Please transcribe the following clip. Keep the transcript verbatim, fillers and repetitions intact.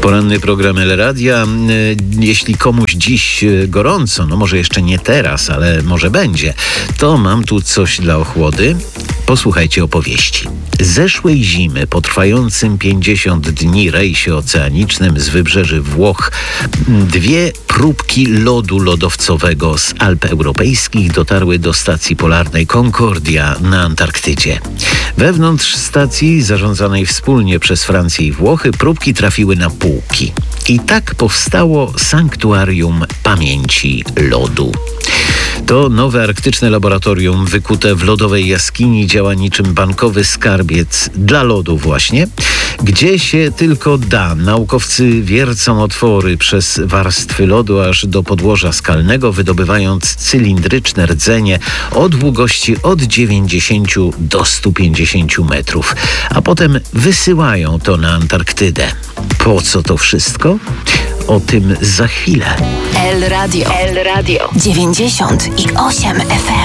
Poranny program El Radia. Jeśli komuś dziś gorąco, no może jeszcze nie teraz, ale może będzie, to mam tu coś dla ochłody. Posłuchajcie opowieści. Zeszłej zimy po trwającym pięćdziesiąt dni rejsie oceanicznym z wybrzeży Włoch dwie próbki lodu lodowcowego z Alp europejskich dotarły do stacji polarnej Concordia na Antarktydzie. Wewnątrz stacji zarządzanej wspólnie przez Francję i Włochy próbki trafiły na półki. I tak powstało Sanktuarium Pamięci Lodu. To nowe arktyczne laboratorium wykute w lodowej jaskini działa niczym bankowy skarbiec dla lodu właśnie. Gdzie się tylko da, naukowcy wiercą otwory przez warstwy lodu aż do podłoża skalnego, wydobywając cylindryczne rdzenie o długości od dziewięćdziesięciu do stu pięćdziesięciu metrów, a potem wysyłają to na Antarktydę. Po co to wszystko? O tym za chwilę. El Radio. El Radio. dziewięćdziesiąt i osiem F M.